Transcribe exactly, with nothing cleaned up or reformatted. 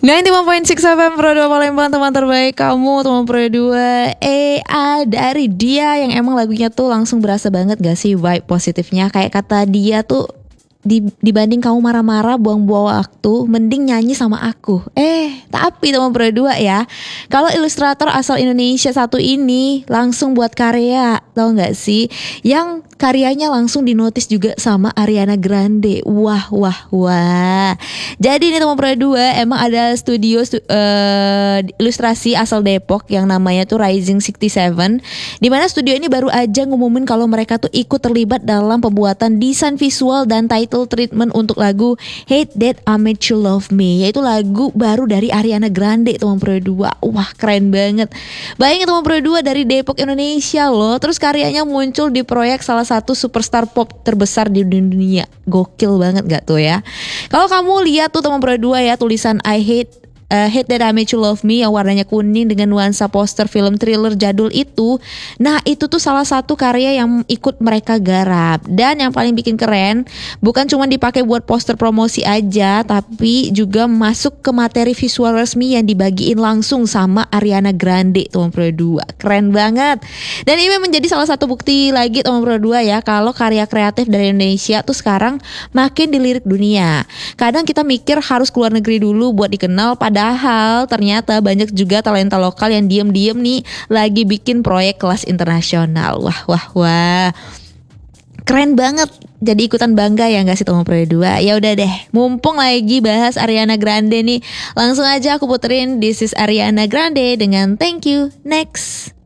sembilan puluh satu titik enam F M Pro dua Palembang, teman terbaik kamu, teman Pro dua. Eh, ah, dari dia yang emang lagunya tuh langsung berasa banget gak sih vibe positifnya. Kayak kata dia tuh, di, dibanding kamu marah-marah buang-buang waktu, mending nyanyi sama aku. Eh, tapi teman Pro dua ya, kalau ilustrator asal Indonesia satu ini langsung buat karya, tau gak sih? Yang karyanya langsung dinotis juga sama Ariana Grande. Wah, wah, wah. Jadi nih teman Pro dua, emang ada studio stu, uh, ilustrasi asal Depok yang namanya tuh Rising enam puluh tujuh. Dimana studio ini baru aja ngumumin kalau mereka tuh ikut terlibat dalam pembuatan desain visual dan title treatment untuk lagu Hate That I Made You Love Me, yaitu lagu baru dari Ariana Grande teman Pro dua. Wah, keren banget. Bayangin teman Pro dua dari Depok Indonesia loh, terus karyanya muncul di proyek salah satu superstar pop terbesar di dunia. Gokil banget gak tuh ya? Kalau kamu lihat tuh teman Pro dua ya, tulisan I hate Uh, Hate That I Made You Love Me yang warnanya kuning dengan nuansa poster film thriller jadul itu. Nah, itu tuh salah satu karya yang ikut mereka garap. Dan yang paling bikin keren, bukan cuma dipakai buat poster promosi aja, tapi juga masuk ke materi visual resmi yang dibagiin langsung sama Ariana Grande teman Pro dua. Keren banget. Dan ini menjadi salah satu bukti lagi teman Pro dua ya, kalau karya kreatif dari Indonesia tuh sekarang makin dilirik dunia. Kadang kita mikir harus keluar negeri dulu buat dikenal, pada Padahal ternyata banyak juga talenta lokal yang diem-diem nih lagi bikin proyek kelas internasional. Wah wah wah, keren banget. Jadi ikutan bangga ya gak sih teman Pro dua? Ya udah deh, mumpung lagi bahas Ariana Grande nih, langsung aja aku puterin This Is Ariana Grande dengan Thank You. Next.